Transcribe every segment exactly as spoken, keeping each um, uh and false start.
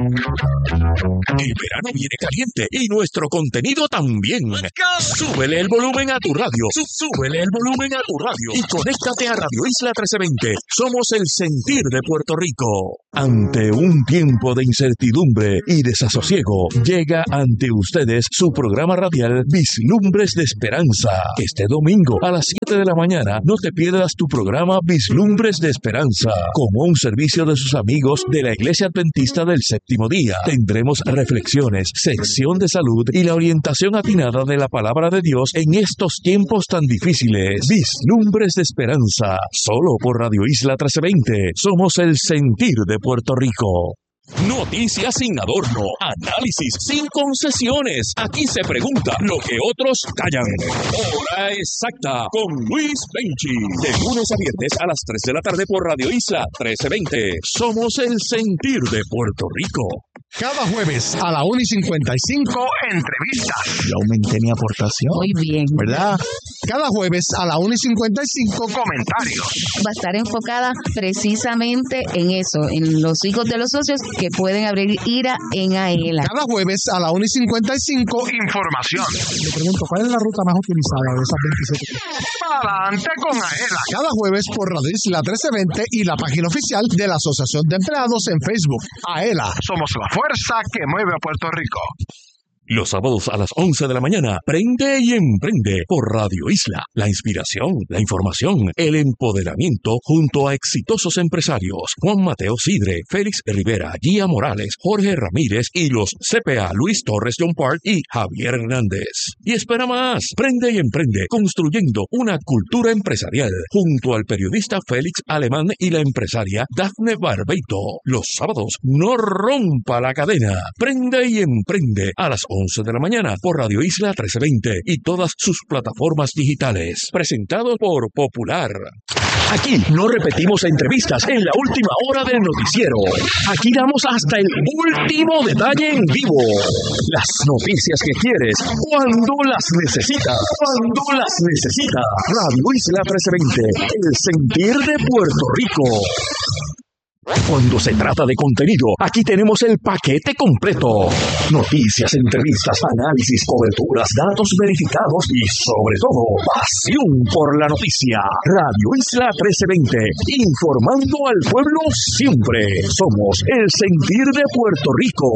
El verano viene caliente y nuestro contenido también. Súbele el volumen a tu radio. Súbele el volumen a tu radio. Y conéctate a Radio Isla trece veinte. Somos el sentir de Puerto Rico. Ante un tiempo de incertidumbre y desasosiego, llega ante ustedes su programa radial Vislumbres de Esperanza. Este domingo a las siete de la mañana no te pierdas tu programa Vislumbres de Esperanza, como un servicio de sus amigos de la Iglesia Adventista del Séptimo Día. Tendremos reflexiones, sección de salud y la orientación atinada de la palabra de Dios en estos tiempos tan difíciles. Vislumbres de Esperanza, solo por Radio Isla trece veinte. Somos el sentir de Puerto Rico. Noticias sin adorno, análisis sin concesiones. Aquí se pregunta lo que otros callan. Hora exacta con Luis Benchi. De lunes a viernes a las tres de la tarde por Radio Isla trece veinte. Somos el sentir de Puerto Rico. Cada jueves a la una y cincuenta y cinco, entrevistas. Yo aumenté mi aportación. Muy bien. ¿Verdad? Cada jueves a la una y cincuenta y cinco, comentarios. Va a estar enfocada precisamente en eso, en los hijos de los socios que pueden abrir IRA en AELA. Cada jueves a la una y cincuenta y cinco, información. Le pregunto, ¿cuál es la ruta más utilizada de esas veintisiete? Adelante con AELA. Cada jueves por Radio Isla trece veinte y la página oficial de la Asociación de Empleados en Facebook. AELA, somos la fuerza que mueve a Puerto Rico. Los sábados a las once de la mañana, prende y emprende por Radio Isla. La inspiración, la información, el empoderamiento junto a exitosos empresarios. Juan Mateo Sidre, Félix Rivera, Gia Morales, Jorge Ramírez y los C P A Luis Torres John Park y Javier Hernández. Y espera más, prende y emprende construyendo una cultura empresarial junto al periodista Félix Alemán y la empresaria Dafne Barbeito. Los sábados, no rompa la cadena. Prende y emprende a las once de la mañana por Radio Isla trece veinte y todas sus plataformas digitales. Presentado por Popular. Aquí no repetimos entrevistas en la última hora del noticiero. Aquí damos hasta el último detalle en vivo. Las noticias que quieres, cuando las necesitas. Cuando las necesitas. Radio Isla trece veinte, el sentir de Puerto Rico. Cuando se trata de contenido, aquí tenemos el paquete completo. Noticias, entrevistas, análisis, coberturas, datos verificados y, sobre todo, pasión por la noticia. Radio Isla trece veinte, informando al pueblo siempre. Somos el sentir de Puerto Rico.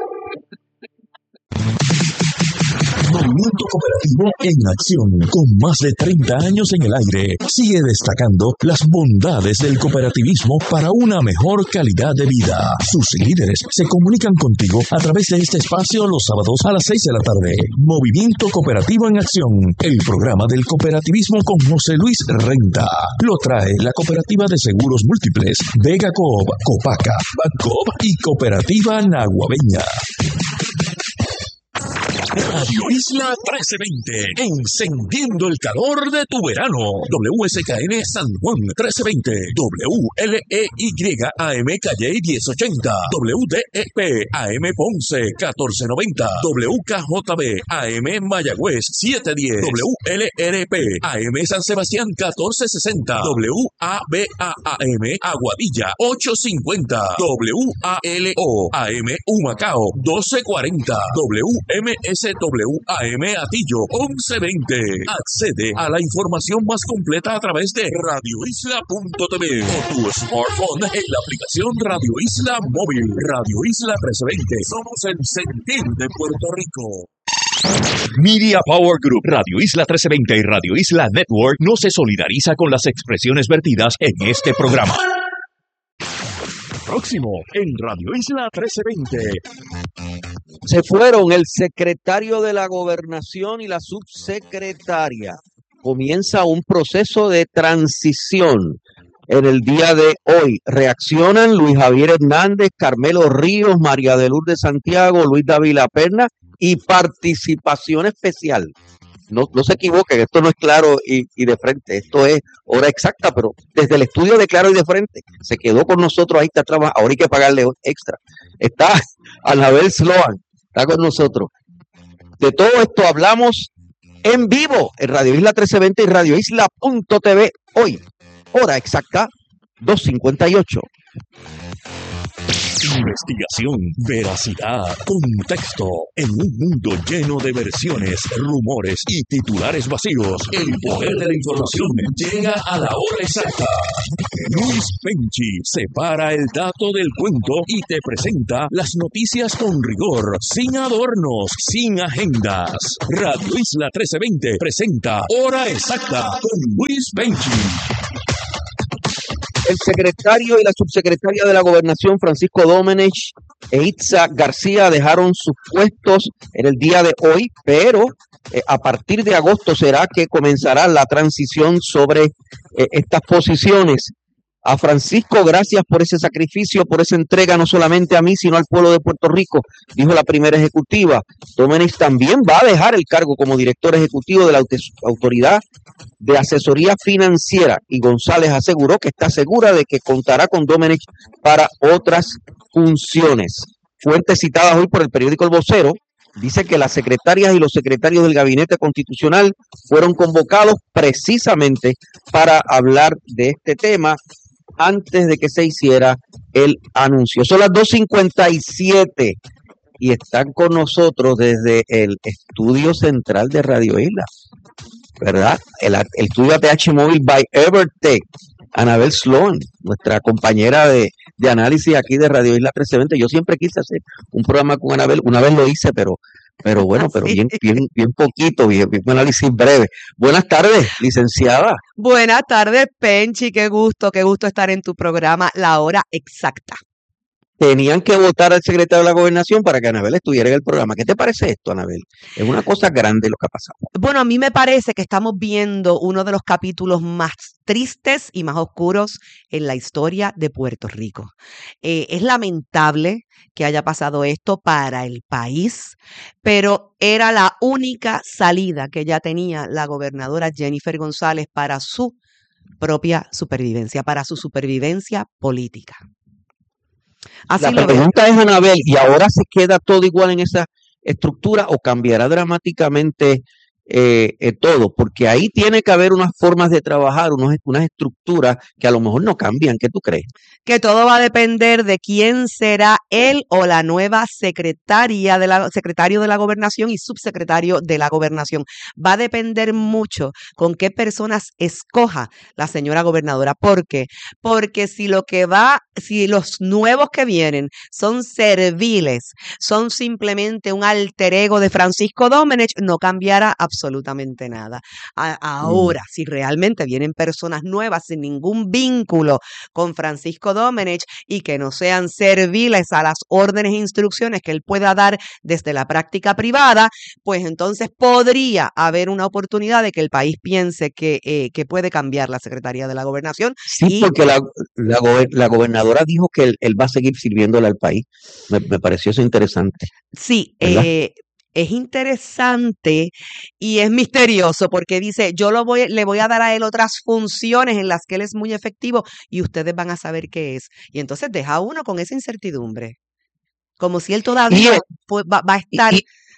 Movimiento Cooperativo en acción, con más de treinta años en el aire, sigue destacando las bondades del cooperativismo para una mejor calidad de vida. Sus líderes se comunican contigo a través de este espacio los sábados a las seis de la tarde. Movimiento Cooperativo en acción, el programa del cooperativismo con José Luis Renta. Lo trae la Cooperativa de Seguros Múltiples, Vega Coop, Copaca, Bancoop y Cooperativa Naguabeña. Radio Isla trece veinte, encendiendo el calor de tu verano. W S K N San Juan trece veinte, W L E Y A M Calle diez ochenta, W D E P A M Ponce catorce noventa, W K J B A M Mayagüez setecientos diez, W L R P A M San Sebastián catorce sesenta, W A B A A M Aguadilla ochocientos cincuenta, W A L O A M Humacao doce cuarenta, W M S W A M Atillo once veinte. Accede a la información más completa a través de radio isla punto t v o tu smartphone en la aplicación Radio Isla Móvil. Radio Isla trece veinte. Somos el sentir de Puerto Rico. Media Power Group, Radio Isla trece veinte y Radio Isla Network no se solidariza con las expresiones vertidas en este programa. Próximo en Radio Isla trece veinte. Se fueron el secretario de la Gobernación y la subsecretaria. Comienza un proceso de transición en el día de hoy. Reaccionan Luis Javier Hernández, Carmelo Ríos, María de Lourdes Santiago, Luis Dávila Perna y participación especial. No, no se equivoquen, esto no es Claro y, y de Frente, esto es hora exacta, pero desde el estudio de Claro y de Frente se quedó con nosotros, ahí está trabajando, ahora hay que pagarle extra. Está Anabel Sloan, está con nosotros. De todo esto hablamos en vivo en Radio Isla trece veinte y radio isla punto t v hoy, hora exacta, dos cincuenta y ocho. Investigación, veracidad, contexto. En un mundo lleno de versiones, rumores y titulares vacíos, el poder de la información llega a la hora exacta. Luis Penchi separa el dato del cuento y te presenta las noticias con rigor, sin adornos, sin agendas. Radio Isla trece veinte presenta Hora Exacta con Luis Penchi. El secretario y la subsecretaria de la Gobernación, Francisco Domenech e Itza García, dejaron sus puestos en el día de hoy, pero eh, a partir de agosto será que comenzará la transición sobre eh, estas posiciones. A Francisco, gracias por ese sacrificio, por esa entrega, no solamente a mí, sino al pueblo de Puerto Rico, dijo la primera ejecutiva. Domenech también va a dejar el cargo como director ejecutivo de la Autoridad de Asesoría Financiera, y González aseguró que está segura de que contará con Domenech para otras funciones. Fuentes citadas hoy por el periódico El Vocero dice que las secretarias y los secretarios del Gabinete Constitucional fueron convocados precisamente para hablar de este tema antes de que se hiciera el anuncio. Son las dos cincuenta y siete y están con nosotros desde el estudio central de Radio Isla, ¿verdad? El, el estudio A T H Móvil by Evertech, Anabel Sloan, nuestra compañera de, de análisis aquí de Radio Isla trece veinte. Yo siempre quise hacer un programa con Anabel, una vez lo hice, pero pero bueno, pero bien, bien, bien poquito, bien, bien un análisis breve. Buenas tardes, licenciada. Buenas tardes, Penchi, qué gusto, qué gusto estar en tu programa La Hora Exacta. Tenían que votar al secretario de la Gobernación para que Anabel estuviera en el programa. ¿Qué te parece esto, Anabel? Es una cosa grande lo que ha pasado. Bueno, a mí me parece que estamos viendo uno de los capítulos más tristes y más oscuros en la historia de Puerto Rico. Eh, es lamentable que haya pasado esto para el país, pero era la única salida que ya tenía la gobernadora Jennifer González para su propia supervivencia, para su supervivencia política. Así la pregunta es, Anabel, ¿y ahora se queda todo igual en esa estructura o cambiará dramáticamente eh, eh, todo? Porque ahí tiene que haber unas formas de trabajar, unos, unas estructuras que a lo mejor no cambian. ¿Qué tú crees? Que todo va a depender de quién será él o la nueva secretaria de la, secretario de la Gobernación y subsecretario de la Gobernación. Va a depender mucho con qué personas escoja la señora gobernadora. ¿Por qué? Porque si lo que va, si los nuevos que vienen son serviles, son simplemente un alter ego de Francisco Domenech, no cambiará absolutamente nada. A, ahora, mm. si realmente vienen personas nuevas sin ningún vínculo con Francisco Domenech y que no sean serviles a las órdenes e instrucciones que él pueda dar desde la práctica privada, pues entonces podría haber una oportunidad de que el país piense que, eh, que puede cambiar la Secretaría de la Gobernación. Sí, y, porque la, la, la gobernadora dijo que él, él va a seguir sirviéndole al país. Me, me pareció eso interesante. Sí, eh, es interesante y es misterioso porque dice, yo lo voy, le voy a dar a él otras funciones en las que él es muy efectivo y ustedes van a saber qué es. Y entonces deja a uno con esa incertidumbre, como si él todavía pues, va, va a estar y,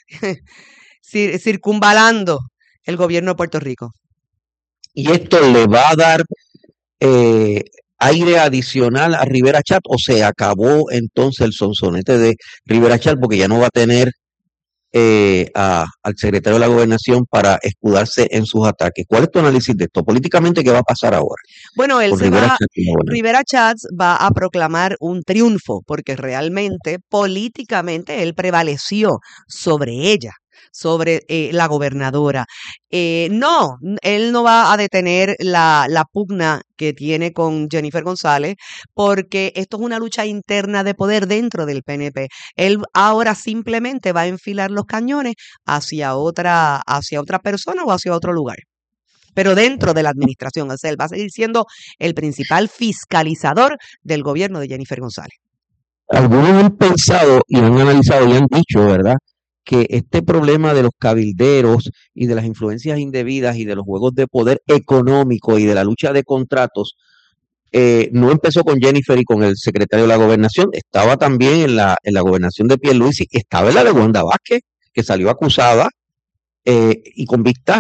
y, circunvalando el gobierno de Puerto Rico. Y esto le va a dar eh, aire adicional a Rivera Chat, o se acabó entonces el sonsonete de Rivera Chat porque ya no va a tener Eh, a, al secretario de la Gobernación para escudarse en sus ataques. ¿Cuál es tu análisis de esto? Políticamente, ¿qué va a pasar ahora? Bueno, él se Rivera, va, Rivera Chats va a proclamar un triunfo porque realmente políticamente él prevaleció sobre ella, sobre eh, la gobernadora. Eh, no, él no va a detener la, la pugna que tiene con Jennifer González, porque esto es una lucha interna de poder dentro del P N P. Él ahora simplemente va a enfilar los cañones hacia otra, hacia otra persona o hacia otro lugar, pero dentro de la administración. O sea, él va a seguir siendo el principal fiscalizador del gobierno de Jennifer González. Algunos han pensado y han analizado y han dicho, ¿verdad?, que este problema de los cabilderos y de las influencias indebidas y de los juegos de poder económico y de la lucha de contratos eh, no empezó con Jennifer y con el secretario de la Gobernación, estaba también en la, en la gobernación de Pierluisi, estaba en la de Wanda Vázquez, que salió acusada eh, y con vista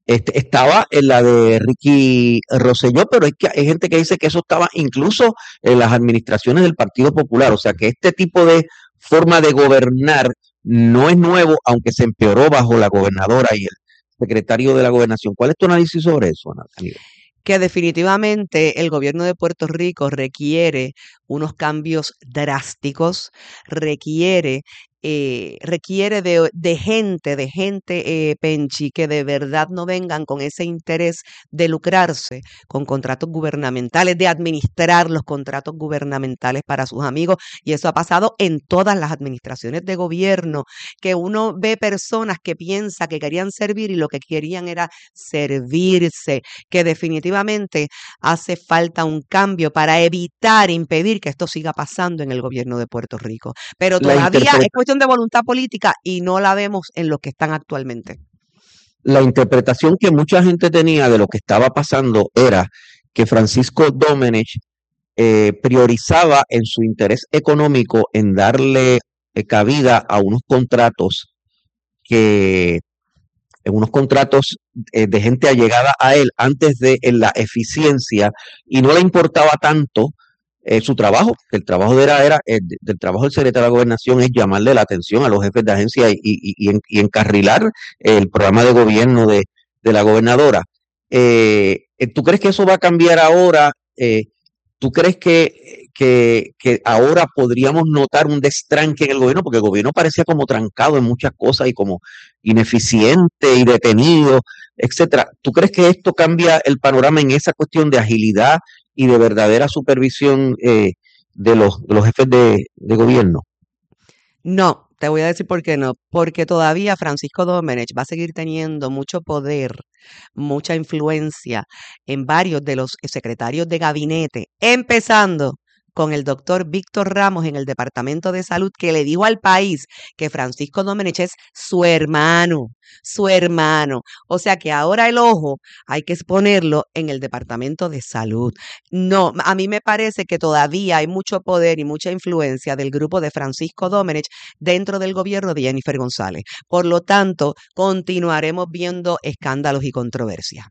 Este, estaba en la de Ricky Rosselló, pero hay, que, hay gente que dice que eso estaba incluso en las administraciones del Partido Popular, o sea que este tipo de forma de gobernar no es nuevo, aunque se empeoró bajo la gobernadora y el secretario de la Gobernación. ¿Cuál es tu análisis sobre eso, Aníbal? Que definitivamente el gobierno de Puerto Rico requiere unos cambios drásticos, requiere eh, requiere de, de gente, de gente, eh, Penchi, que de verdad no vengan con ese interés de lucrarse con contratos gubernamentales, de administrar los contratos gubernamentales para sus amigos. Y eso ha pasado en todas las administraciones de gobierno, que uno ve personas que piensa que querían servir y lo que querían era servirse, que definitivamente hace falta un cambio para evitar, impedir que esto siga pasando en el gobierno de Puerto Rico. Pero La todavía interpre- es cuestión de voluntad política y no la vemos en los que están actualmente. La interpretación que mucha gente tenía de lo que estaba pasando era que Francisco Domenech eh, priorizaba en su interés económico en darle eh, cabida a unos contratos que en unos contratos eh, de gente allegada a él antes de en la eficiencia, y no le importaba tanto eh, su trabajo, que el trabajo de era, era eh, del trabajo del secretario de la Gobernación es llamarle la atención a los jefes de agencia y, y, y, en, y encarrilar el programa de gobierno de, de la gobernadora. Eh, ¿Tú crees que eso va a cambiar ahora? Eh, ¿Tú crees que, que, que ahora podríamos notar un destranque en el gobierno? Porque el gobierno parecía como trancado en muchas cosas y como ineficiente y detenido, etcétera. ¿Tú crees que esto cambia el panorama en esa cuestión de agilidad y de verdadera supervisión eh, de, los, de los jefes de, de gobierno? No, te voy a decir por qué no. Porque todavía Francisco Domenech va a seguir teniendo mucho poder, mucha influencia en varios de los secretarios de gabinete, empezando con el doctor Víctor Ramos en el Departamento de Salud, que le dijo al país que Francisco Domenech es su hermano, su hermano. O sea que ahora el ojo hay que ponerlo en el Departamento de Salud. No, a mí me parece que todavía hay mucho poder y mucha influencia del grupo de Francisco Domenech dentro del gobierno de Jennifer González. Por lo tanto, continuaremos viendo escándalos y controversias.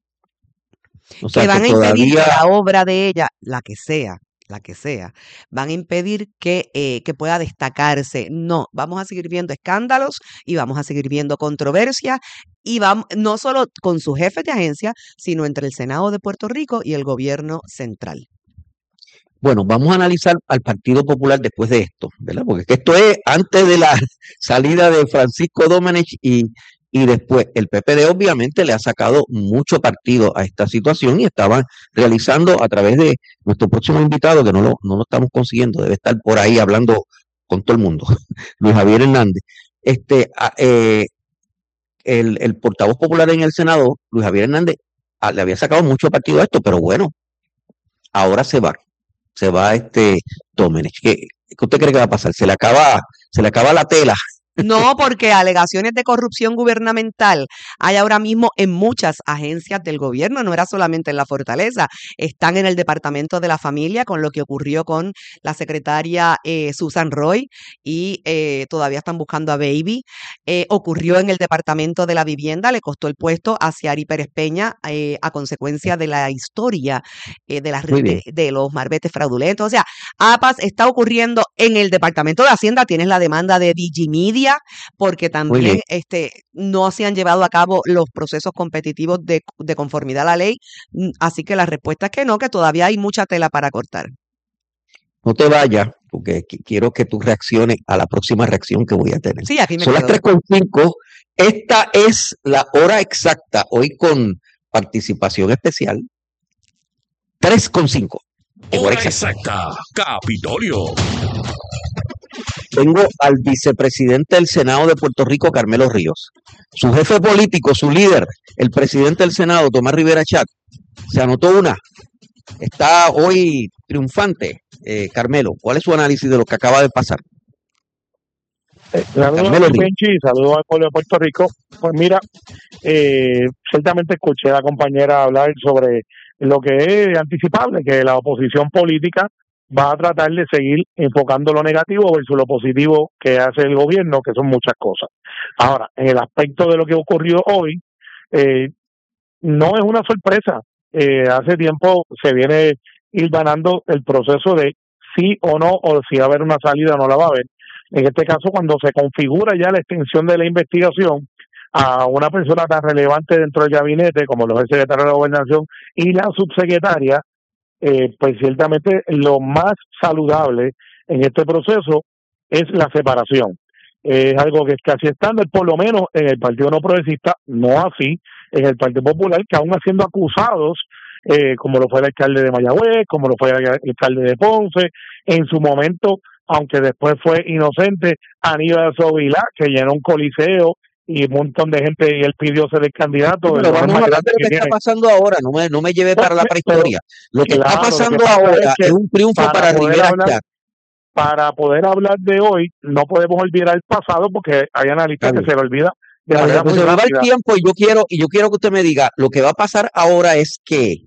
O sea, que van que a impedir todavía... que la obra de ella, la que sea, la que sea, van a impedir que, eh, que pueda destacarse. No, vamos a seguir viendo escándalos y vamos a seguir viendo controversias y vamos, no solo con sus jefes de agencia, sino entre el Senado de Puerto Rico y el gobierno central. Bueno, vamos a analizar al Partido Popular después de esto, ¿verdad? Porque esto es antes de la salida de Francisco Domenech y, y después. El P P D obviamente le ha sacado mucho partido a esta situación y estaban realizando a través de nuestro próximo invitado, que no lo, no lo estamos consiguiendo, debe estar por ahí hablando con todo el mundo, Luis Javier Hernández. Este, eh, el, el portavoz popular en el Senado, Luis Javier Hernández, a, le había sacado mucho partido a esto, pero bueno, ahora se va. Se va este Domenech. ¿Qué, ¿Qué usted cree que va a pasar? ¿Se le acaba, se le acaba la tela? No, porque alegaciones de corrupción gubernamental hay ahora mismo en muchas agencias del gobierno, no era solamente en la Fortaleza, están en el Departamento de la Familia con lo que ocurrió con la secretaria eh, Susan Roy y eh, todavía están buscando a Baby. Eh, ocurrió en el Departamento de la Vivienda, le costó el puesto a Ciari Pérez Peña eh, a consecuencia de la historia eh, de, las, de, de los marbetes fraudulentos. O sea, APAS está ocurriendo en el Departamento de Hacienda, tienes la demanda de Digimedia, porque también este, no se han llevado a cabo los procesos competitivos de, de conformidad a la ley. Así que la respuesta es que no, que todavía hay mucha tela para cortar. No te vayas, porque quiero que tú reacciones a la próxima reacción que voy a tener. Sí, aquí me Son quedo. las tres con cinco. Esta es la hora exacta, hoy con participación especial. tres con cinco. Hora exacta. Capitolio. Tengo al vicepresidente del Senado de Puerto Rico, Carmelo Ríos. Su jefe político, su líder, el presidente del Senado, Tomás Rivera Chat, se anotó una. Está hoy triunfante. Eh, Carmelo, ¿cuál es su análisis de lo que acaba de pasar? Eh, saludos a Penchi, saludos al pueblo de Puerto Rico. Pues mira, eh, ciertamente escuché a la compañera hablar sobre lo que es anticipable, que la oposición política va a tratar de seguir enfocando lo negativo versus lo positivo que hace el gobierno, que son muchas cosas. Ahora, en el aspecto de lo que ocurrió hoy, eh, no es una sorpresa. Eh, hace tiempo se viene hilvanando el proceso de sí o no, o si va a haber una salida o no la va a haber. En este caso, cuando se configura ya la extensión de la investigación a una persona tan relevante dentro del gabinete como lo es el secretario de la Gobernación y la subsecretaria, eh, pues ciertamente lo más saludable en este proceso es la separación. Es algo que es casi estándar, por lo menos en el Partido No Progresista, no así en el Partido Popular, que aún siendo acusados, eh, como lo fue el alcalde de Mayagüez, como lo fue el alcalde de Ponce, en su momento, aunque después fue inocente, Aníbal Sobilá, que llenó un coliseo y un montón de gente y él pidió ser el candidato. Pero vamos a hablar de lo que está pasando ahora, no me, no me lleve para la prehistoria. Lo que está pasando ahora es un triunfo para Rivera Chat. Para poder hablar de hoy, no podemos olvidar el pasado porque hay analistas que se le olvida de manera muy rápida. Se me va el tiempo y yo quiero y yo quiero que usted me diga, lo que va a pasar ahora es que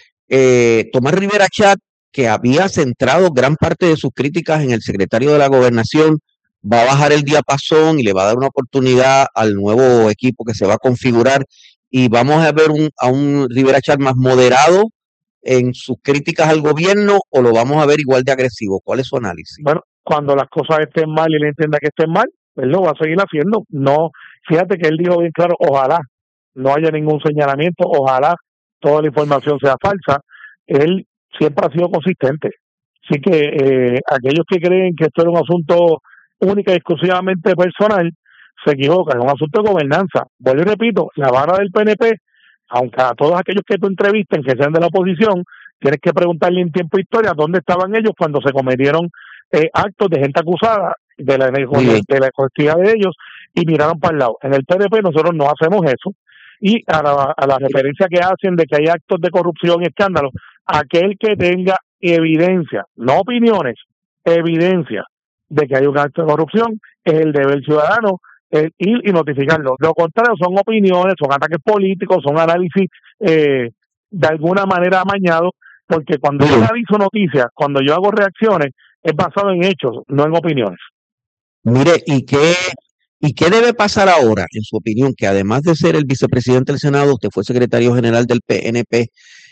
eh, Tomás Rivera Chat, que había centrado gran parte de sus críticas en el secretario de la Gobernación, va a bajar el diapasón y le va a dar una oportunidad al nuevo equipo que se va a configurar y vamos a ver un, a un Rivera Chat más moderado en sus críticas al gobierno, o lo vamos a ver igual de agresivo. ¿Cuál es su análisis? Bueno, cuando las cosas estén mal y él entienda que estén mal, él lo va a seguir haciendo. No, fíjate que él dijo bien claro, ojalá no haya ningún señalamiento, ojalá toda la información sea falsa. Él siempre ha sido consistente. Así que eh, aquellos que creen que esto era un asunto única y exclusivamente personal, se equivocan, es un asunto de gobernanza. Vuelvo y repito, la vara del P N P, aunque a todos aquellos que tú entrevisten, que sean de la oposición, tienes que preguntarle en tiempo e historia dónde estaban ellos cuando se cometieron eh, actos de gente acusada de la, de la honestidad de ellos y miraron para el lado. En el P N P nosotros no hacemos eso. Y a la, a la referencia que hacen de que hay actos de corrupción y escándalos, aquel que tenga evidencia, no opiniones, evidencia de que hay un acto de corrupción, es el deber ciudadano el ir y notificarlo. Lo contrario son opiniones, son ataques políticos, son análisis eh, de alguna manera amañados, porque cuando yo analizo noticias, cuando yo hago reacciones, es basado en hechos, no en opiniones. Mire, ¿y qué, ¿y qué debe pasar ahora, en su opinión? Que además de ser el vicepresidente del Senado, usted fue secretario general del P N P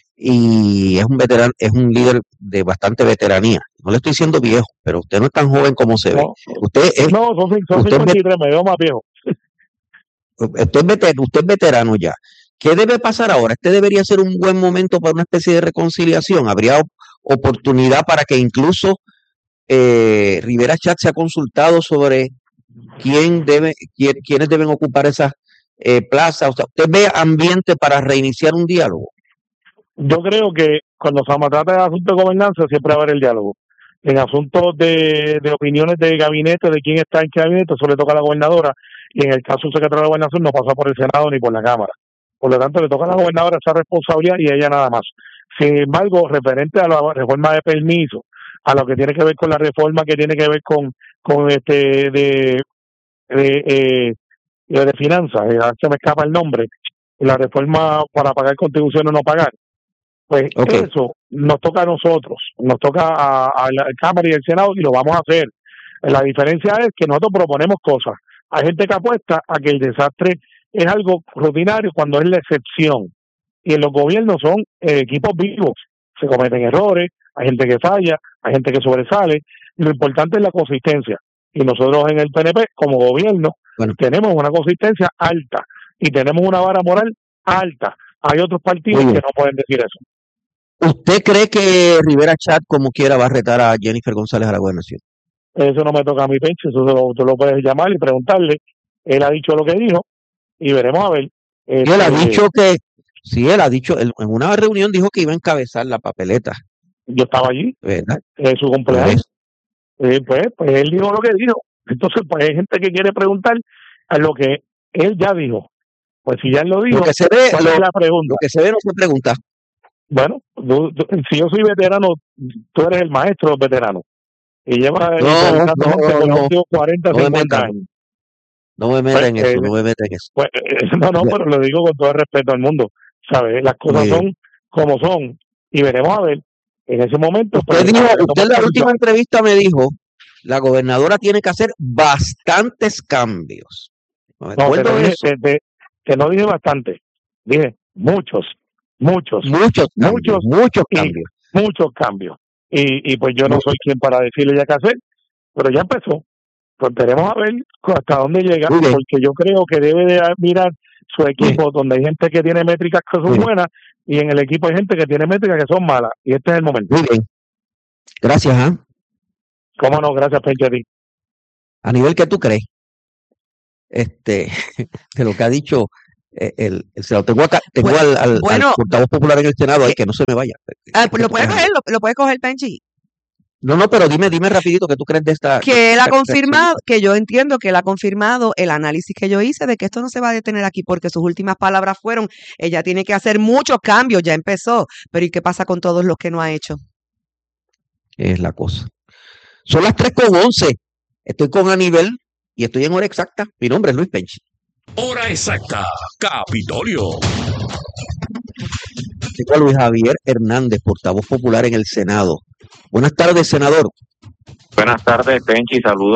y es un veterano, es un líder de bastante veteranía. No le estoy diciendo viejo, pero usted no es tan joven como se ve. No, usted es, no son, son usted cincuenta y tres, me veo más viejo. Usted es, veterano, usted es veterano ya. ¿Qué debe pasar ahora? Este debería ser un buen momento para una especie de reconciliación. ¿Habría op- oportunidad para que incluso eh, Rivera Chat se ha consultado sobre quién debe, quién, quiénes deben ocupar esas eh, plazas? O sea, ¿usted ve ambiente para reiniciar un diálogo? Yo creo que cuando se trata de asuntos de gobernanza siempre va a haber el diálogo. En asuntos de, de opiniones de gabinete, de quién está en qué gabinete, eso le toca a la gobernadora, y en el caso del secretario de la Gobernación no pasa por el Senado ni por la Cámara. Por lo tanto, le toca a la gobernadora esa responsabilidad y a ella nada más. Sin embargo, referente a la reforma de permiso, a lo que tiene que ver con la reforma que tiene que ver con, con este de de, eh, de finanzas, eh, se me escapa el nombre, la reforma para pagar contribuciones o no pagar, pues okay. Eso nos toca a nosotros, nos toca a, a la Cámara y el Senado y lo vamos a hacer. La diferencia es que nosotros proponemos cosas. Hay gente que apuesta a que el desastre es algo rutinario cuando es la excepción. Y en los gobiernos son eh, equipos vivos. Se cometen errores, hay gente que falla, hay gente que sobresale. Lo importante es la consistencia. Y nosotros en el P N P, como gobierno, bueno. tenemos una consistencia alta y tenemos una vara moral alta. Hay otros partidos que no pueden decir eso. ¿Usted cree que Rivera Chat, como quiera, va a retar a Jennifer González a la gobernación? Eso no me toca a mi pecho, eso lo, tú lo puedes llamar y preguntarle. Él ha dicho lo que dijo y veremos a ver. Este, él ha dicho que, sí, él ha dicho, él, en una reunión dijo que iba a encabezar la papeleta. Yo estaba allí, ¿verdad? En su cumpleaños. Eh, pues, pues él dijo lo que dijo. Entonces, pues hay gente que quiere preguntar a lo que él ya dijo. Pues si ya él lo dijo, lo que se ve, ¿cuál lo, es la pregunta? Lo que se ve no se pregunta. Bueno, tú, tú, si yo soy veterano, tú eres el maestro de los veteranos. Y lleva no, no, no, no, no, cuarenta, no cincuenta años. No me metan en eso, no me metan en eso. Pues, eh, no, no, pero lo digo con todo el respeto al mundo. ¿Sabes? Las cosas son como son. Y veremos a ver. En ese momento. Usted, pues, dijo, usted en la última entrevista me dijo, la gobernadora tiene que hacer bastantes cambios. No, no te, te, te, te no dije bastante. Dije muchos, muchos, Muchos cambios, muchos, muchos y cambios. muchos cambios. Y, y pues yo no soy quien para decirle ya qué hacer, pero ya empezó. Pues veremos a ver hasta dónde llega, Muy bien. porque yo creo que debe de mirar su equipo, donde hay gente que tiene métricas que son Bien. buenas, y en el equipo hay gente que tiene métricas que son malas, y este es el momento. Muy bien. Gracias, ¿ah? ¿Cómo no? Gracias, Penchi, a ti. A nivel que tú crees, este, de lo que ha dicho eh, el, el senador. Tengo acá, tengo Bueno, al, al, al bueno, portavoz popular en el Senado, ahí que- que no se me vaya. ah, pues lo puedes coger, lo, lo puedes coger, Penchi. No, no, pero dime, dime rapidito que tú crees de esta. Que él ha de esta confirmado, que yo entiendo que él ha confirmado el análisis que yo hice de que esto no se va a detener aquí porque sus últimas palabras fueron, ella tiene que hacer muchos cambios, ya empezó, pero ¿y qué pasa con todos los que no ha hecho? Es la cosa. Son las tres con once. Estoy con Aníbal y estoy en hora exacta. Mi nombre es Luis Penchi. Hora exacta. Capitolio. Tengo a Luis Javier Hernández, portavoz popular en el Senado. Buenas tardes, senador. Buenas tardes, Penchi, saludos.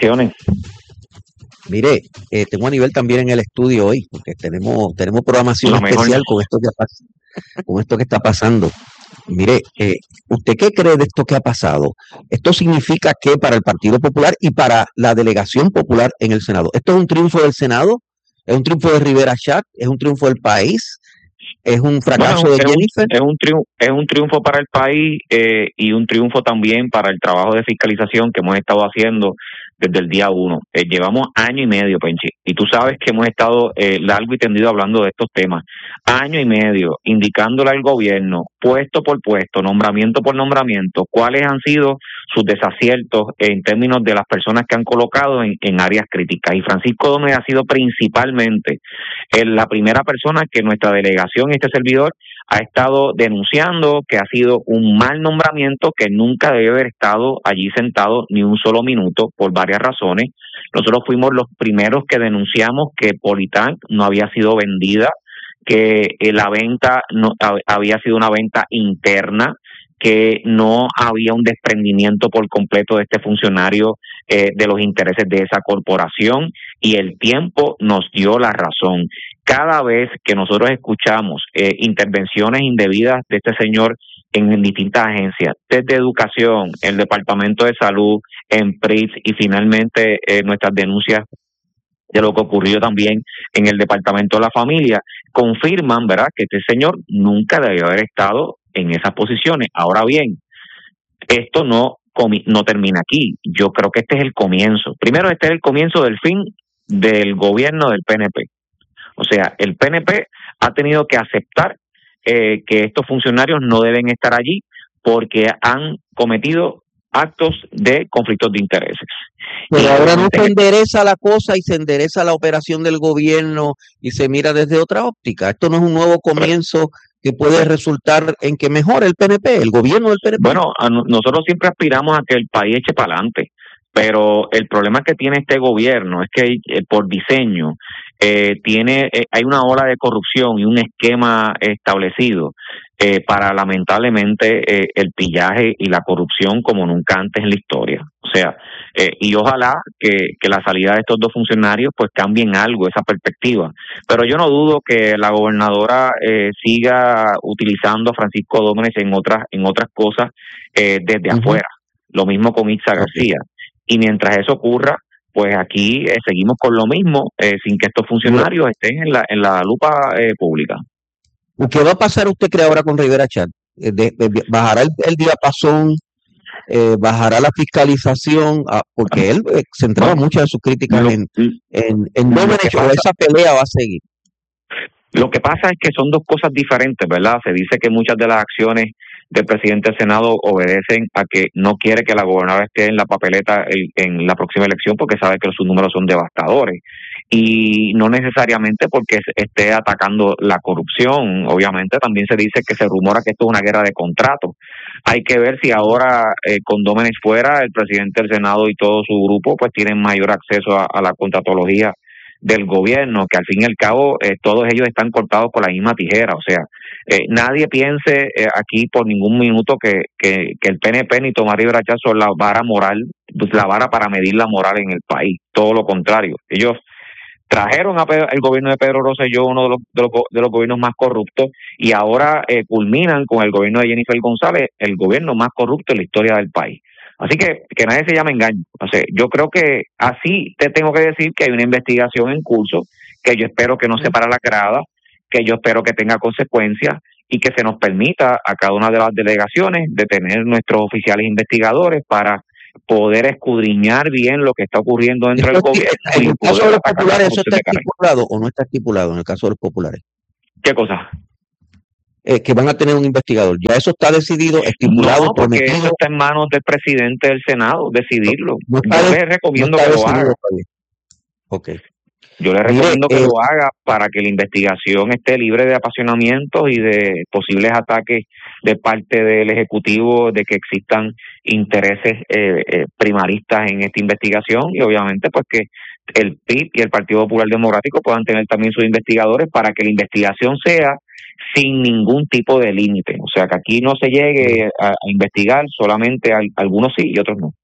Mire, eh, tengo a Aníbal también en el estudio hoy, porque tenemos, tenemos programación Lo mejor. especial con esto que ha pas- con esto que está pasando. Mire, eh, ¿usted qué cree de esto que ha pasado? Esto significa que para el Partido Popular y para la delegación popular en el Senado, ¿esto es un triunfo del Senado? ¿Es un triunfo de Rivera Chat? ¿Es un triunfo del país? ¿Es un fracaso Bueno, de es un- Jennifer? Es un, triunfo, es un triunfo para el país eh, y un triunfo también para el trabajo de fiscalización que hemos estado haciendo desde el día uno. Eh, llevamos año y medio, Penchi, y tú sabes que hemos estado eh, largo y tendido hablando de estos temas. Año y medio, indicándole al gobierno, puesto por puesto, nombramiento por nombramiento, cuáles han sido sus desaciertos en términos de las personas que han colocado en, en áreas críticas. Y Francisco Domínguez ha sido principalmente eh, la primera persona que nuestra delegación, este servidor, ha estado denunciando que ha sido un mal nombramiento, que nunca debe haber estado allí sentado ni un solo minuto por varias razones. Nosotros fuimos los primeros que denunciamos que Politán no había sido vendida, que eh, la venta no hab- había sido una venta interna, que no había un desprendimiento por completo de este funcionario eh, de los intereses de esa corporación, y el tiempo nos dio la razón. Cada vez que nosotros escuchamos eh, intervenciones indebidas de este señor en, en distintas agencias, desde educación, el Departamento de Salud, en P R I S y finalmente eh, nuestras denuncias de lo que ocurrió también en el Departamento de la Familia, confirman, ¿verdad?, que este señor nunca debió haber estado en esas posiciones. Ahora bien, esto no, comi- no termina aquí. Yo creo que este es el comienzo. Primero, este es el comienzo del fin del gobierno del P N P. O sea, el P N P ha tenido que aceptar eh, que estos funcionarios no deben estar allí porque han cometido actos de conflictos de intereses. Pero Y ahora no obviamente se endereza la cosa y se endereza la operación del gobierno y se mira desde otra óptica. Esto no es un nuevo comienzo que puede resultar en que mejore el P N P, el gobierno del P N P. Bueno, a no- nosotros siempre aspiramos a que el país eche para adelante, pero el problema que tiene este gobierno es que eh, por diseño eh, tiene eh, hay una ola de corrupción y un esquema establecido eh, para lamentablemente eh, el pillaje y la corrupción como nunca antes en la historia. O sea, eh, y ojalá que, que la salida de estos dos funcionarios pues cambien algo, esa perspectiva. Pero yo no dudo que la gobernadora eh, siga utilizando a Francisco Domínguez en otras, en otras cosas eh, desde Ujú. afuera. Lo mismo con Itza García. Y mientras eso ocurra, pues aquí eh, seguimos con lo mismo, eh, sin que estos funcionarios estén en la, en la lupa eh, pública. ¿Qué va a pasar usted cree ahora con Rivera Chat? Eh, de- de- ¿Bajará el, el diapasón? Eh, ¿Bajará la fiscalización? Ah, porque él eh, centraba Bueno, muchas de sus críticas Lo, en, en, en lo Domenech, que o pasa, esa pelea va a seguir. lo que pasa es que son dos cosas diferentes, ¿verdad? Se dice que muchas de las acciones del presidente del Senado obedecen a que no quiere que la gobernadora esté en la papeleta en, en la próxima elección porque sabe que sus números son devastadores. Y no necesariamente porque esté atacando la corrupción. Obviamente también se dice que se rumora que esto es una guerra de contratos. Hay que ver si ahora eh, con Domenech fuera, el presidente del Senado y todo su grupo pues tienen mayor acceso a, a la contratología del gobierno, que al fin y al cabo eh, todos ellos están cortados por la misma tijera. O sea, eh, nadie piense eh, aquí por ningún minuto que, que, que el P N P ni Tomás Rivera Chat son la vara moral, la vara para medir la moral en el país. Todo lo contrario. Ellos trajeron a Pedro, el gobierno de Pedro Rosselló, uno de los, de los, de los gobiernos más corruptos, y ahora eh, culminan con el gobierno de Jennifer González, el gobierno más corrupto en la historia del país. Así que que nadie se llame engaño. O sea, yo creo que así te tengo que decir que hay una investigación en curso, que yo espero que no se para la grada, que yo espero que tenga consecuencias y que se nos permita a cada una de las delegaciones de tener nuestros oficiales investigadores para poder escudriñar bien lo que está ocurriendo dentro del gobierno. En el caso de los populares, ¿eso está estipulado o no está estipulado en el caso de los populares? ¿Qué cosa? Eh, que van a tener un investigador. Ya eso está decidido, estipulado, no, porque prometido. Eso está en manos del presidente del Senado, decidirlo. No, no Yo de, les recomiendo no que lo haga. Ok. Yo les recomiendo Mire, que eh, lo haga para que la investigación esté libre de apasionamientos y de posibles ataques de parte del Ejecutivo, de que existan intereses eh, eh, primaristas en esta investigación, y obviamente pues que el P I B y el Partido Popular Democrático puedan tener también sus investigadores para que la investigación sea sin ningún tipo de límite. O sea, que aquí no se llegue a, a investigar, solamente a, algunos sí y otros no.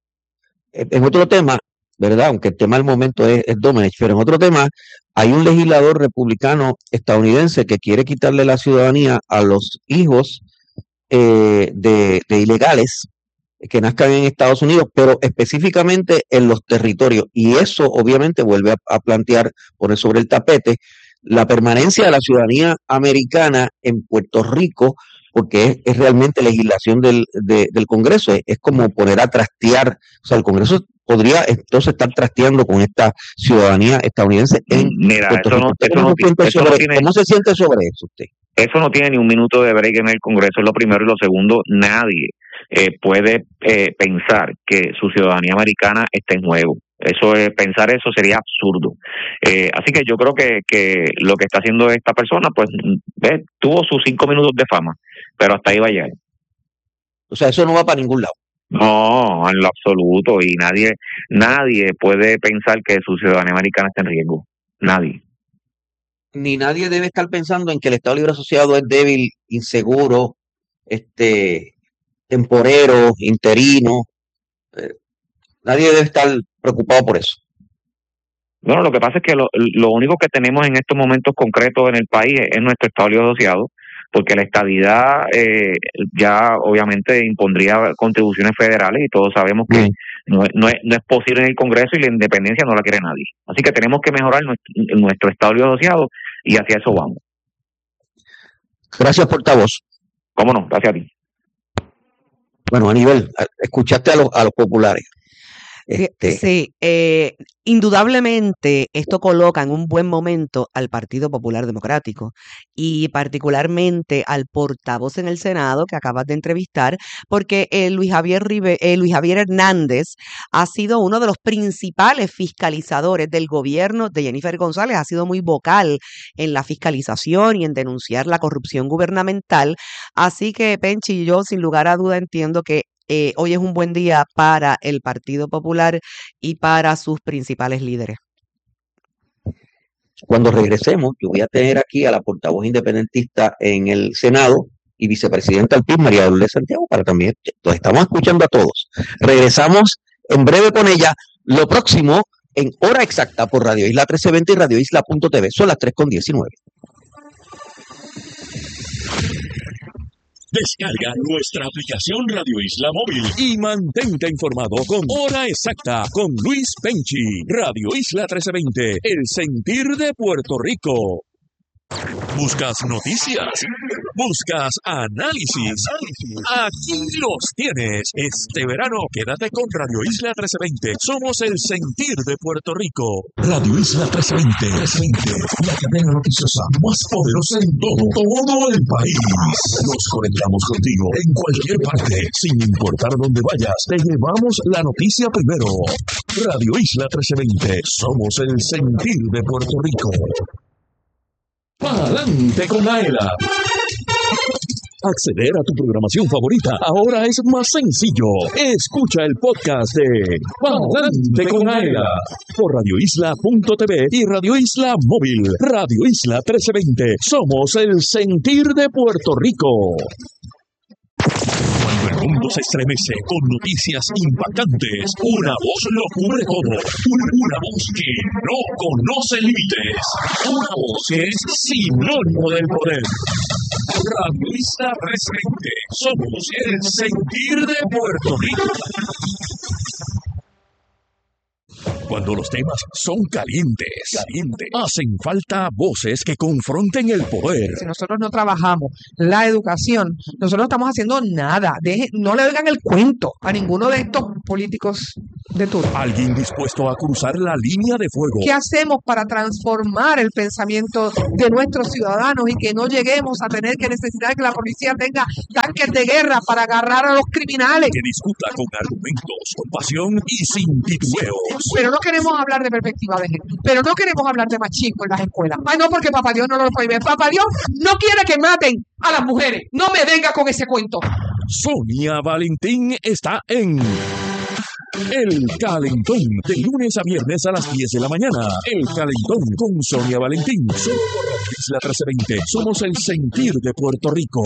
En otro tema, ¿verdad? Aunque el tema del momento es, es Domenech, pero en otro tema, hay un legislador republicano estadounidense que quiere quitarle la ciudadanía a los hijos eh, de, de ilegales que nazcan en Estados Unidos, pero específicamente en los territorios. Y eso obviamente vuelve a, a plantear, poner sobre el tapete, la permanencia de la ciudadanía americana en Puerto Rico, porque es, es realmente legislación del, de, del Congreso. Es, es como poner a trastear, o sea, el Congreso podría entonces estar trasteando con esta ciudadanía estadounidense en Mira, Puerto eso Rico. no, ¿Usted eso cómo, no, se siente eso sobre, no tiene, ¿Cómo se siente sobre eso usted? Eso no tiene ni un minuto de break en el Congreso, es lo primero, y lo segundo, nadie eh, puede eh, pensar que su ciudadanía americana está en juego. Eso es, pensar eso sería absurdo. Eh, así que yo creo que, que lo que está haciendo esta persona, pues, ve, tuvo sus cinco minutos de fama, pero hasta ahí va a llegar. O sea, eso no va para ningún lado. No, en lo absoluto, y nadie, nadie puede pensar que su ciudadanía americana está en riesgo. Nadie. Ni nadie debe estar pensando en que el Estado Libre Asociado es débil, inseguro, este, temporero, interino. Eh, nadie debe estar preocupado por eso. Bueno, lo que pasa es que lo, lo único que tenemos en estos momentos concretos en el país es, es nuestro Estado Libre Asociado, porque la estadidad eh, ya obviamente impondría contribuciones federales y todos sabemos que mm. no, no, es, no es posible en el Congreso, y la independencia no la quiere nadie. Así que tenemos que mejorar nuestro, nuestro Estado Libre Asociado, y hacia eso vamos. Gracias, portavoz. ¿Cómo no? Gracias a ti. Bueno, Aníbal, escuchaste a los, a los populares. Este... Sí, eh, indudablemente esto coloca en un buen momento al Partido Popular Democrático y particularmente al portavoz en el Senado que acabas de entrevistar, porque eh, Luis Javier Ribe, eh, Luis Javier Hernández ha sido uno de los principales fiscalizadores del gobierno de Jennifer González, ha sido muy vocal en la fiscalización y en denunciar la corrupción gubernamental. Así que, Penchi, yo sin lugar a duda entiendo que Eh, hoy es un buen día para el Partido Popular y para sus principales líderes. Cuando regresemos, yo voy a tener aquí a la portavoz independentista en el Senado y vicepresidenta del P I B, María Dolores Santiago, para también, los estamos escuchando a todos. Regresamos en breve con ella, lo próximo en hora exacta por Radio Isla trece veinte y Radio Isla punto t v. Son las tres con diecinueve. Descarga nuestra aplicación Radio Isla Móvil y mantente informado con Hora Exacta con Luis Penchi. Radio Isla trece veinte, el sentir de Puerto Rico. ¿Buscas noticias? ¿Buscas análisis? Aquí los tienes. Este verano quédate con Radio Isla trece veinte. Somos el sentir de Puerto Rico. Radio Isla trece veinte, la cadena noticiosa más poderosa en todo, todo el país. Nos conectamos contigo en cualquier parte, sin importar dónde vayas. Te llevamos la noticia primero. Radio Isla trece veinte. Somos el sentir de Puerto Rico. ¡Pa'lante con Aela! Acceder a tu programación favorita ahora es más sencillo. Escucha el podcast de Pa'lante con Aela por radio isla punto t v y Radio Isla Móvil. Radio Isla trece veinte. Somos el sentir de Puerto Rico. Cuando el mundo se estremece con noticias impactantes. Una voz lo cubre todo. Una voz que no conoce límites. Una voz que es sinónimo del poder. Radio Isla trescientos veinte. Somos el sentir de Puerto Rico. Cuando los temas son calientes, calientes, hacen falta voces que confronten el poder. Si nosotros no trabajamos la educación, nosotros no estamos haciendo nada. Deje, no le oigan el cuento a ninguno de estos políticos de turno. Alguien dispuesto a cruzar la línea de fuego. ¿Qué hacemos para transformar el pensamiento de nuestros ciudadanos y que no lleguemos a tener que necesitar que la policía tenga tanques de guerra para agarrar a los criminales? Que discuta con argumentos, con pasión y sin titubeos. Pero no queremos hablar de perspectiva de género, pero no queremos hablar de machismo en las escuelas. Ay, no, porque Papá Dios no lo prohíbe. Papá Dios no quiere que maten a las mujeres. No me venga con ese cuento. Sonia Valentín está en El Calentón, de lunes a viernes a las diez de la mañana. El Calentón con Sonia Valentín. Solo por Radio Isla trece veinte. Somos el sentir de Puerto Rico.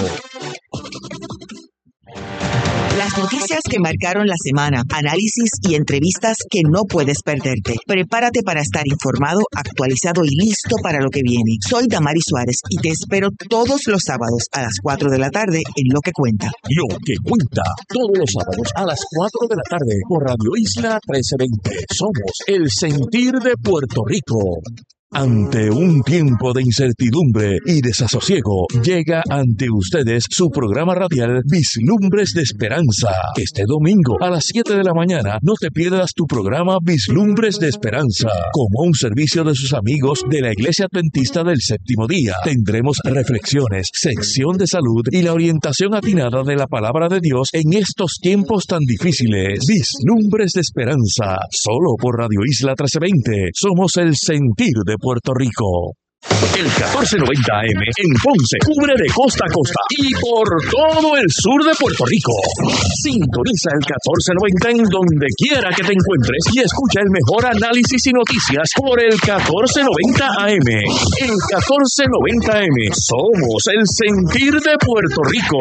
Las noticias que marcaron la semana, análisis y entrevistas que no puedes perderte. Prepárate para estar informado, actualizado y listo para lo que viene. Soy Damari Suárez y te espero todos los sábados a las cuatro de la tarde en Lo que Cuenta. Lo que Cuenta, todos los sábados a las cuatro de la tarde por Radio Isla trece veinte. Somos el sentir de Puerto Rico. Ante un tiempo de incertidumbre y desasosiego, llega ante ustedes su programa radial Vislumbres de Esperanza. Este domingo a las siete de la mañana no te pierdas tu programa Vislumbres de Esperanza. Como un servicio de sus amigos de la Iglesia Adventista del Séptimo Día, tendremos reflexiones, sección de salud y la orientación atinada de la Palabra de Dios en estos tiempos tan difíciles. Vislumbres de Esperanza, solo por Radio Isla trece veinte. Somos el sentir de Puerto Rico. El catorce noventa A M en Ponce cubre de costa a costa y por todo el sur de Puerto Rico. Sintoniza el catorce noventa en donde quiera que te encuentres y escucha el mejor análisis y noticias por el catorce noventa A M. El catorce noventa A M. Somos el sentir de Puerto Rico.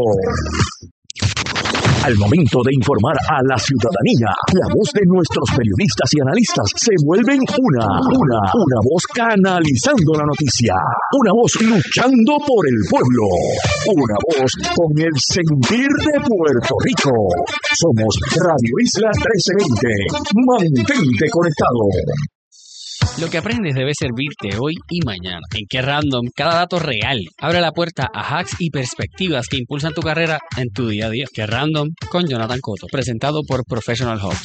Al momento de informar a la ciudadanía, la voz de nuestros periodistas y analistas se vuelven una, una, una voz canalizando la noticia, una voz luchando por el pueblo, una voz con el sentir de Puerto Rico. Somos Radio Isla trece veinte. Mantente conectado. Lo que aprendes debe servirte hoy y mañana. En Qué Random, cada dato real abre la puerta a hacks y perspectivas que impulsan tu carrera en tu día a día. Qué Random con Jonathan Cotto, presentado por Professional Hubs.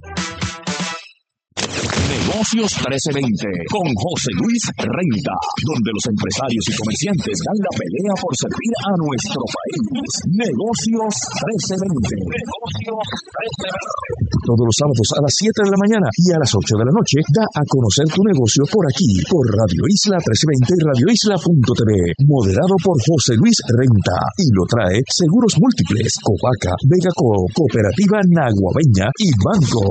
Negocios trece veinte con José Luis Renta, donde los empresarios y comerciantes dan la pelea por servir a nuestro país. Negocios trece veinte. Negocios trece veinte. Todos los sábados a las siete de la mañana y a las ocho de la noche da a conocer tu negocio por aquí, por Radio Isla trece veinte y radio isla punto t v. Moderado por José Luis Renta y lo trae Seguros Múltiples, Copaca, Vegaco, Cooperativa Naguabeña y Banco.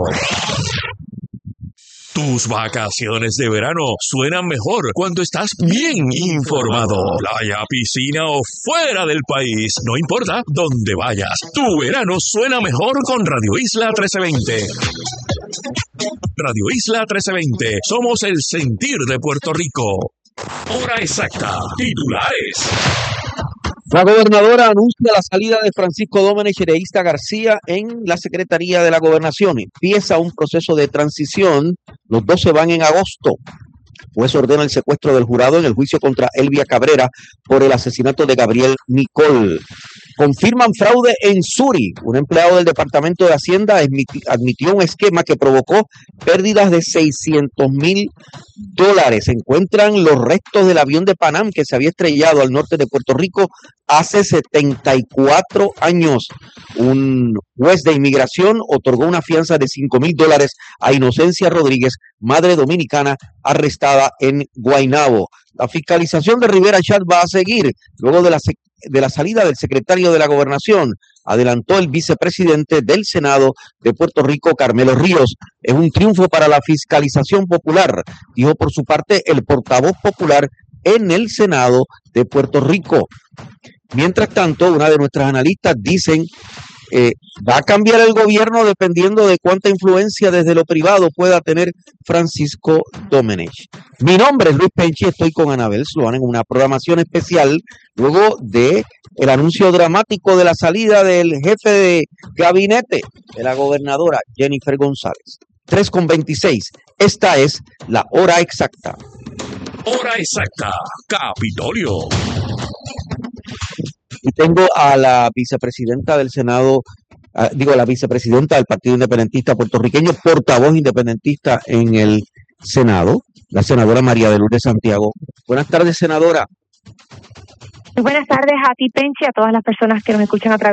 Tus vacaciones de verano suenan mejor cuando estás bien informado. Playa, piscina o fuera del país, no importa dónde vayas. Tu verano suena mejor con Radio Isla trece veinte. Radio Isla trece veinte. Somos el sentir de Puerto Rico. Hora exacta. Titulares. La gobernadora anuncia la salida de Francisco Domenech y de Ista García en la Secretaría de la Gobernación. Empieza un proceso de transición. Los dos se van en agosto. Juez ordena el secuestro del jurado en el juicio contra Elvia Cabrera por el asesinato de Gabriel Nicol. Confirman fraude en Suri. Un empleado del Departamento de Hacienda admitió un esquema que provocó pérdidas de seiscientos mil dólares. Se encuentran los restos del avión de Panam que se había estrellado al norte de Puerto Rico hace setenta y cuatro años. Un juez de inmigración otorgó una fianza de cinco mil dólares a Inocencia Rodríguez, madre dominicana arrestada en Guaynabo. La fiscalización de Rivera Chat va a seguir luego de la, de la salida del secretario de la Gobernación. Adelantó el vicepresidente del Senado de Puerto Rico, Carmelo Ríos. Es un triunfo para la fiscalización popular, dijo por su parte el portavoz popular en el Senado de Puerto Rico. Mientras tanto, una de nuestras analistas dicen eh, va a cambiar el gobierno dependiendo de cuánta influencia desde lo privado pueda tener Francisco Domenech. Mi nombre es Luis Penchi, estoy con Anabel Sloan en una programación especial luego de el anuncio dramático de la salida del jefe de gabinete de la gobernadora Jennifer González. tres con veintiséis. Esta es la hora exacta. Hora exacta, Capitolio. Y tengo a la vicepresidenta del Senado, uh, digo, a la vicepresidenta del Partido Independentista Puertorriqueño, portavoz independentista en el Senado, la senadora María de Lourdes Santiago. Buenas tardes, senadora. Buenas tardes a ti, Penchi, a todas las personas que nos escuchan a través